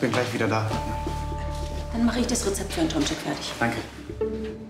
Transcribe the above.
bin gleich wieder da. Dann mache ich das Rezept für einen Tomczyk fertig. Danke.